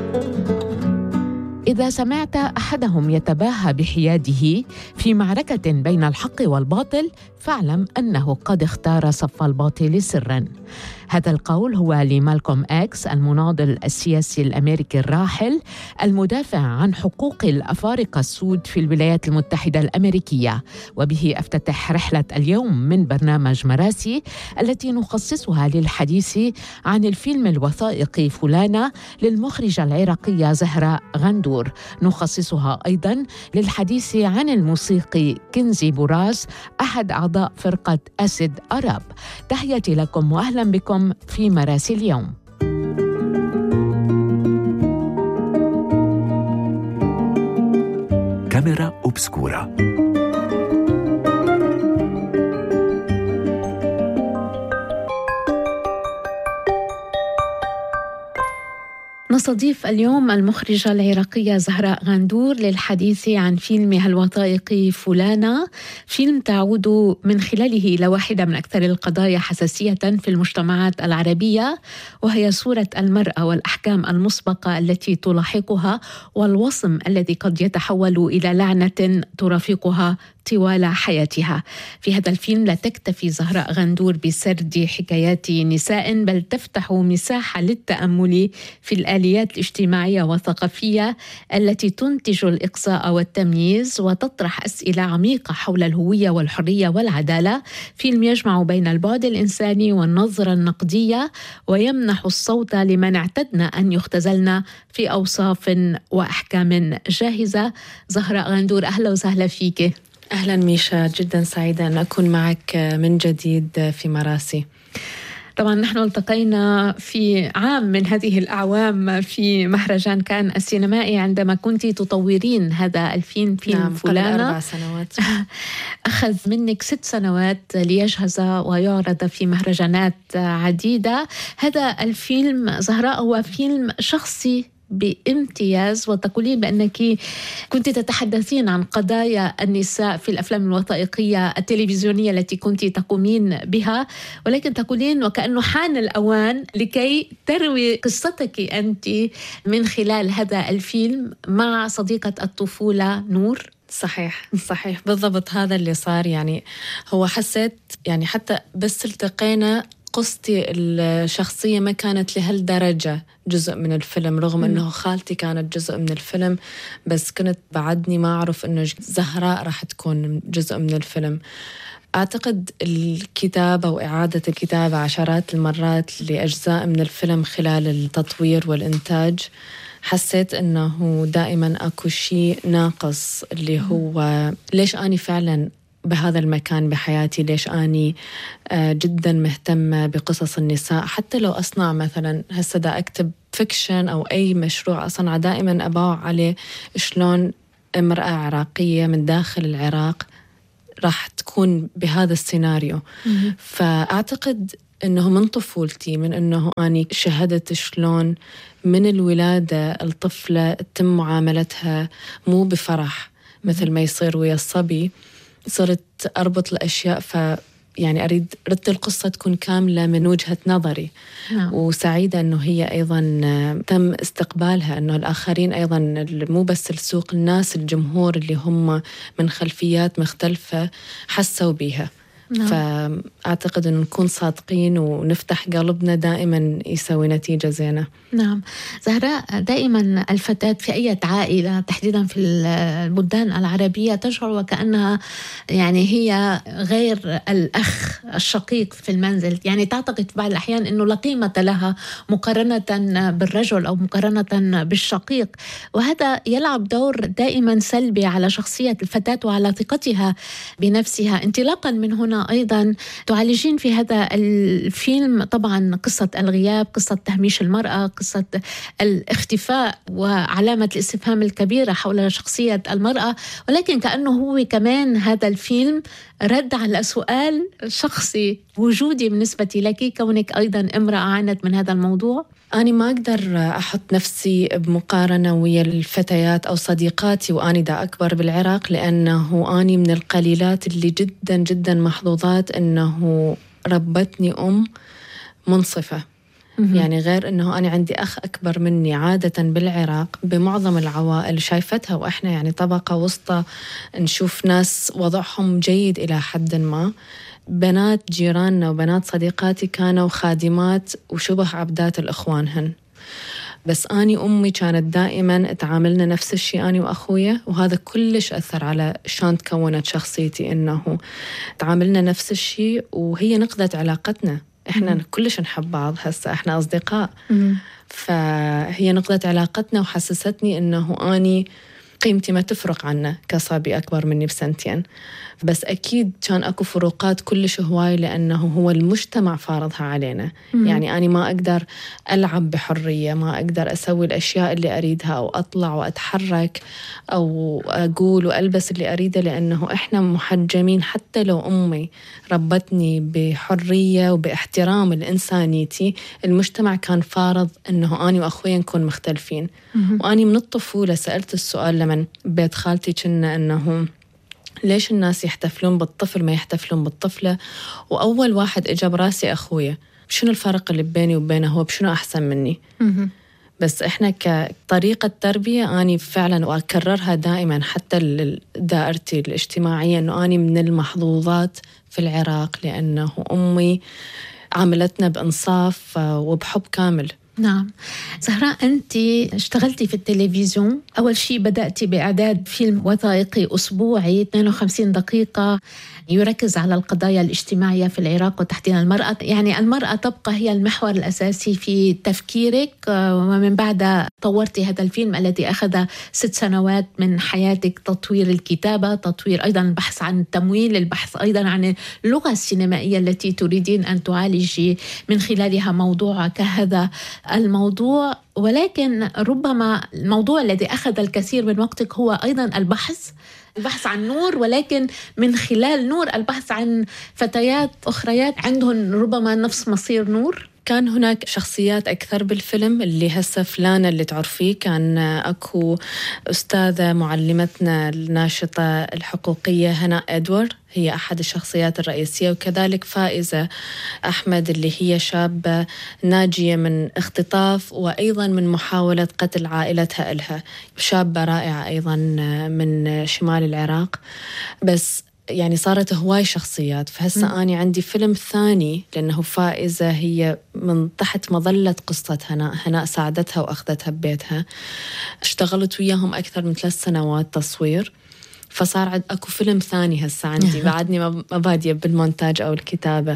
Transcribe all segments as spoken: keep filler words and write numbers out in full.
إذا سمعت أحدهم يتباهى بحياده في معركة بين الحق والباطل فاعلم أنه قد اختار صف الباطل سراً. هذا القول هو لمالكوم إكس، المناضل السياسي الأمريكي الراحل المدافع عن حقوق الأفارقة السود في الولايات المتحدة الأمريكية. وبه أفتتح رحلة اليوم من برنامج مراسي التي نخصصها للحديث عن الفيلم الوثائقي فلانة للمخرجة العراقية زهراء غندور. نخصصها أيضاً للحديث عن الموسيقي كنزي بوراس أحد أعضاء فرقة أسد أراب. تحياتي لكم وأهلاً بكم في مراسي اليوم. كاميرا أوبسكورا. نستضيف اليوم المخرجة العراقية زهراء غندور للحديث عن فيلمها الوثائقي فلانة، فيلم تعود من خلاله إلى واحدة من أكثر القضايا حساسية في المجتمعات العربية، وهي صورة المرأة والأحكام المسبقة التي تلاحقها والوصم الذي قد يتحول إلى لعنة ترافقها طوال حياتها. في هذا الفيلم لا تكتفي زهراء غندور بسرد حكايات نساء، بل تفتح مساحة للتأمل في الآليات الاجتماعية والثقافية التي تنتج الإقصاء والتمييز، وتطرح أسئلة عميقة حول الهوية والحرية والعدالة. فيلم يجمع بين البعد الإنساني والنظرة النقدية، ويمنح الصوت لمن اعتدنا أن يختزلنا في أوصاف وأحكام جاهزة. زهراء غندور، أهلا وسهلا فيك. أهلا ميشا، جدا سعيدة أن أكون معك من جديد في مراسي. طبعا نحن التقينا في عام من هذه الأعوام في مهرجان كان السينمائي عندما كنت تطورين هذا الفيلم، فيلم نعم، فلانة. قبل أربع سنوات. أخذ منك ست سنوات ليجهز ويعرض في مهرجانات عديدة. هذا الفيلم زهراء هو فيلم شخصي بامتياز، وتقولين بأنك كنت تتحدثين عن قضايا النساء في الأفلام الوثائقية التلفزيونية التي كنت تقومين بها، ولكن تقولين وكأنه حان الأوان لكي تروي قصتك أنت من خلال هذا الفيلم مع صديقة الطفولة نور. صحيح صحيح بالضبط، هذا اللي صار. يعني هو حسيت يعني حتى بس التقينا قصتي الشخصية ما كانت لهالدرجة جزء من الفيلم، رغم أنه خالتي كانت جزء من الفيلم، بس كنت بعدني ما أعرف أنه زهراء راح تكون جزء من الفيلم. أعتقد الكتابة وإعادة الكتابة عشرات المرات لأجزاء من الفيلم خلال التطوير والإنتاج، حسيت أنه دائما أكو شيء ناقص، اللي هو ليش أني فعلا بهذا المكان بحياتي، ليش أني جدا مهتمة بقصص النساء. حتى لو أصنع مثلا هسه دا أكتب فيكشن أو أي مشروع أصنع، دائما أباوع عليه شلون امرأة عراقية من داخل العراق راح تكون بهذا السيناريو. فأعتقد أنه من طفولتي، من أنه أني شهدت شلون من الولادة الطفلة تم معاملتها مو بفرح مثل ما يصير ويا الصبي، صرت أربط الأشياء. ف يعني أريد ردت القصة تكون كاملة من وجهة نظري. نعم. وسعيدة أنه هي أيضا تم استقبالها، أنه الآخرين أيضا مو بس السوق، الناس الجمهور اللي هم من خلفيات مختلفة حسوا بيها. نعم. فأعتقد أن نكون صادقين ونفتح قلبنا دائما يسوي نتيجة زينة. نعم زهراء، دائما الفتاة في أي عائلة تحديدا في البلدان العربية تشعر وكأنها يعني هي غير الأخ الشقيق في المنزل، يعني تعتقد في بعض الأحيان أنه لا قيمة لها مقارنة بالرجل أو مقارنة بالشقيق، وهذا يلعب دور دائما سلبي على شخصية الفتاة وعلى ثقتها بنفسها. انطلاقا من هنا أيضا تعالجين في هذا الفيلم طبعا قصة الغياب، قصة تهميش المرأة، قصة الاختفاء وعلامة الاستفهام الكبيرة حول شخصية المرأة، ولكن كأنه هو كمان هذا الفيلم رد على سؤال شخصي وجودي بالنسبة لك، كونك أيضا امرأة عانت من هذا الموضوع. أنا ما أقدر أحط نفسي بمقارنة ويا الفتيات أو صديقاتي وأنا دا أكبر بالعراق، لأنه أنا من القليلات اللي جدا جدا محظوظات أنه ربتني أم منصفة. يعني غير أنه أنا عندي أخ أكبر مني عادة بالعراق بمعظم العوائل شايفتها، وإحنا يعني طبقة وسطى نشوف ناس وضعهم جيد إلى حد ما. بنات جيراننا وبنات صديقاتي كانوا خادمات وشبه عبدات الإخوانهن، بس أني أمي كانت دائما تعاملنا نفس الشيء أني وأخويا، وهذا كلش أثر على شان تكونت شخصيتي، إنه تعاملنا نفس الشيء وهي نقدت علاقتنا. إحنا مم. كلش نحب بعض، هسه إحنا أصدقاء. مم. فهي نقدت علاقتنا وحسستني إنه أني قيمتي ما تفرق عنه كصبي أكبر مني بسنتين. بس أكيد كان أكو فروقات كلش هواي، لأنه هو المجتمع فارضها علينا. مم. يعني أنا ما أقدر ألعب بحرية، ما أقدر أسوي الأشياء اللي أريدها أو أطلع وأتحرك أو أقول وألبس اللي أريده، لأنه إحنا محجمين. حتى لو أمي ربتني بحرية وباحترام الإنسانيتي، المجتمع كان فارض أنه أنا وأخويا نكون مختلفين. مم. وأني من الطفولة سألت السؤال لمن بيت خالتي كنا أنه ليش الناس يحتفلون بالطفل ما يحتفلون بالطفلة، وأول واحد إجا براسي أخويا، شنو الفرق اللي بيني وبينه، هو بشنو أحسن مني. بس إحنا كطريقة تربية أني فعلا وأكررها دائما حتى دائرتي الاجتماعية، أنه أني من المحظوظات في العراق، لأنه أمي عاملتنا بإنصاف وبحب كامل. نعم. زهراء، أنت اشتغلتي في التلفزيون. أول شيء بدأتي بإعداد فيلم وثائقي أسبوعي اثنين وخمسين دقيقة يركز على القضايا الاجتماعية في العراق وتحديدا المرأة. يعني المرأة تبقى هي المحور الأساسي في تفكيرك، ومن بعد طورتي هذا الفيلم الذي أخذ ست سنوات من حياتك، تطوير الكتابة، تطوير أيضا البحث عن التمويل، البحث أيضا عن اللغة السينمائية التي تريدين أن تعالجي من خلالها موضوع كهذا الموضوع. ولكن ربما الموضوع الذي أخذ الكثير من وقتك هو أيضا البحث البحث عن نور، ولكن من خلال نور البحث عن فتيات أخريات عندهن ربما نفس مصير نور. كان هناك شخصيات أكثر بالفيلم، اللي هسه فلانة اللي تعرفيه، كان أكو أستاذة معلمتنا الناشطة الحقوقية هناء إدوارد، هي أحد الشخصيات الرئيسية، وكذلك فائزة أحمد اللي هي شابة ناجية من اختطاف وأيضا من محاولة قتل عائلتها إلها، شابة رائعة أيضا من شمال العراق. بس يعني صارت هواي شخصيات. فهسه أنا عندي فيلم ثاني، لأنه فائزة هي من تحت مظلة قصة هناء هناء ساعدتها وأخذتها ببيتها. اشتغلت وياهم أكثر من ثلاث سنوات تصوير، فصار أكو فيلم ثاني هسه عندي بعدني ما بادية بالمونتاج أو الكتابة.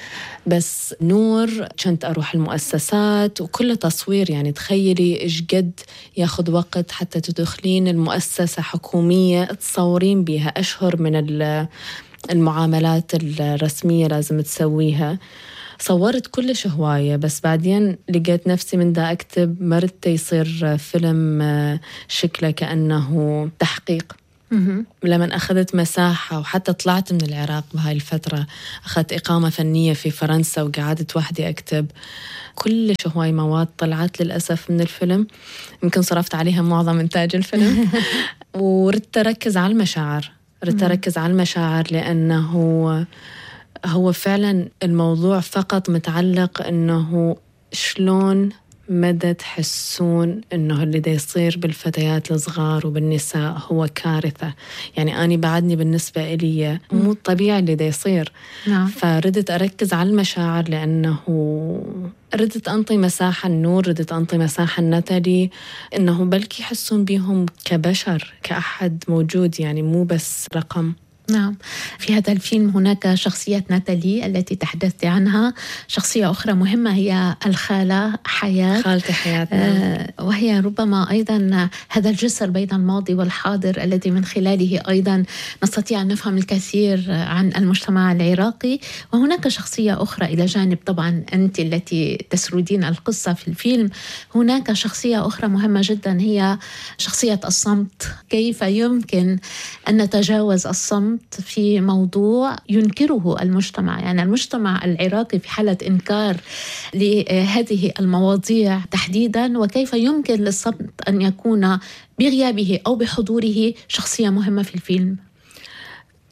بس نور كنت أروح المؤسسات وكل تصوير، يعني تخيلي إيش قد ياخذ وقت حتى تدخلين المؤسسة حكومية تصورين بيها، أشهر من المعاملات الرسمية لازم تسويها. صورت كلش هواية، بس بعدين لقيت نفسي من دا أكتب مرت يصير فيلم شكله كأنه تحقيق. لما أخذت مساحة وحتى طلعت من العراق بهاي الفترة، أخذت إقامة فنية في فرنسا وقعدت وحدي أكتب، كل هواي مواد طلعت للأسف من الفيلم، يمكن صرفت عليها معظم إنتاج الفيلم. وردت أركز على المشاعر ردت أركز على المشاعر لأنه هو فعلا الموضوع فقط متعلق أنه شلون مدى تحسون أنه اللي دا يصير بالفتيات الصغار وبالنساء هو كارثة. يعني أنا بعدني بالنسبة إلي مو طبيعي اللي دا يصير. نعم. فردت أركز على المشاعر، لأنه ردت أنطي مساحة النور، ردت أنطي مساحة ناتالي، أنه بلكي يحسون بيهم كبشر، كأحد موجود، يعني مو بس رقم. نعم. في هذا الفيلم هناك شخصية ناتالي التي تحدثت عنها، شخصية أخرى مهمة هي الخالة حياة، خالتي حياة. آه وهي ربما أيضا هذا الجسر بين الماضي والحاضر الذي من خلاله أيضا نستطيع أن نفهم الكثير عن المجتمع العراقي. وهناك شخصية أخرى إلى جانب طبعا أنت التي تسردين القصة في الفيلم، هناك شخصية أخرى مهمة جدا هي شخصية الصمت. كيف يمكن أن نتجاوز الصمت في موضوع ينكره المجتمع؟ يعني المجتمع العراقي في حالة إنكار لهذه المواضيع تحديدا، وكيف يمكن للصمت أن يكون بغيابه أو بحضوره شخصية مهمة في الفيلم؟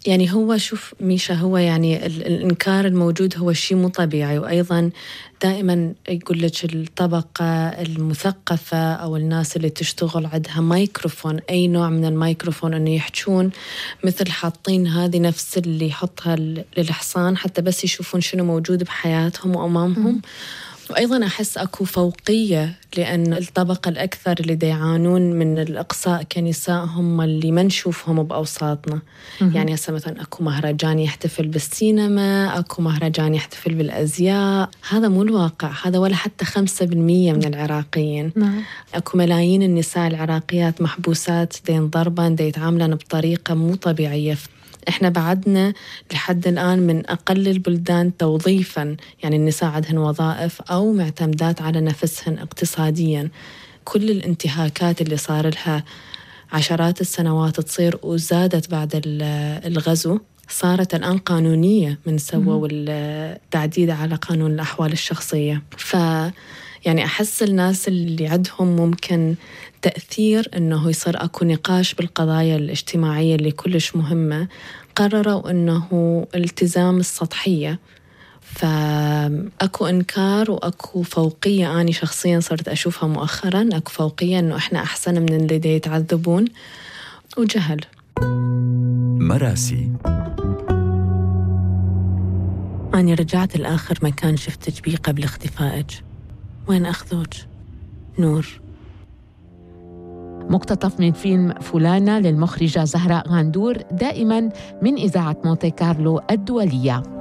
يعني هو شوف ميشا، هو يعني الإنكار الموجود هو شيء مو طبيعي. وأيضا دائما يقول لك الطبقة المثقفة أو الناس اللي تشتغل عندها مايكروفون، أي نوع من المايكروفون، أنه يحجون مثل حاطين هذه نفس اللي يحطها للحصان حتى بس يشوفون شنو موجود بحياتهم وأمامهم. وأيضا أحس أكو فوقية، لأن الطبقة الأكثر اللي يعانون من الإقصاء كنساء هم اللي ما نشوفهم بأوساطنا. يعني هسه مثلا أكو مهرجان يحتفل بالسينما، أكو مهرجان يحتفل بالأزياء، هذا مو الواقع، هذا ولا حتى خمسة بالمية من العراقيين. نعم. أكو ملايين النساء العراقيات محبوسات، دين ضربان، دي يتعاملن بطريقة مو طبيعية. إحنا بعدنا لحد الآن من أقل البلدان توظيفاً، يعني النساء عندهن وظائف أو معتمدات على نفسهن اقتصادياً. كل الانتهاكات اللي صار لها عشرات السنوات تصير وزادت بعد الغزو صارت الآن قانونية من سووا التعديل على قانون الأحوال الشخصية. ف يعني أحس الناس اللي عندهم ممكن تأثير أنه يصير أكو نقاش بالقضايا الاجتماعية اللي كلش مهمة، قرروا أنه التزام السطحية. فأكو إنكار وأكو فوقية. أنا شخصياً صرت أشوفها مؤخراً، أكو فوقية أنه إحنا أحسن من اللي دي يتعذبون، وجهل. مراسي. أنا رجعت الآخر مكان شفتك بيه قبل اختفائك، وين أخذوك؟ نور. مقتطف من فيلم فلانة للمخرجة زهراء غندور، دائما من إذاعة مونتي كارلو الدولية.